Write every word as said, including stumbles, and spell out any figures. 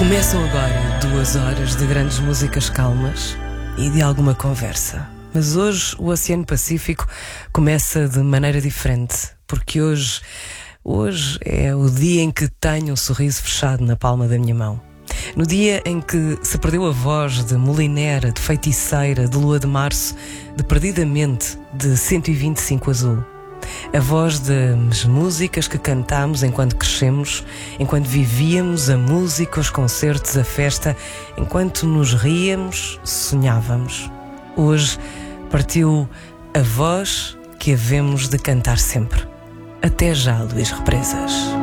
Começam agora duas horas de grandes músicas calmas e de alguma conversa. Mas hoje o Oceano Pacífico começa de maneira diferente, porque hoje, hoje é o dia em que tenho um sorriso fechado na palma da minha mão. No dia em que se perdeu a voz de molinera, de feiticeira, de lua de março, de perdidamente, de cento e vinte e cinco azul. A voz das músicas que cantámos enquanto crescemos, enquanto vivíamos a música, os concertos, a festa, enquanto nos ríamos, sonhávamos. Hoje partiu a voz que havemos de cantar sempre. Até já, Luís Represas.